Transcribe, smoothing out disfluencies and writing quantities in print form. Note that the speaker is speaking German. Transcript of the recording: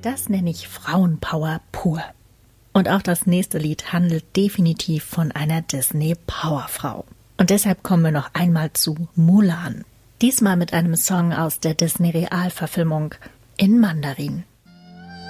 Das nenne ich Frauenpower pur. Und auch das nächste Lied handelt definitiv von einer Disney-Powerfrau. Und deshalb kommen wir noch einmal zu Mulan. Diesmal mit einem Song aus der Disney-Realverfilmung in Mandarin.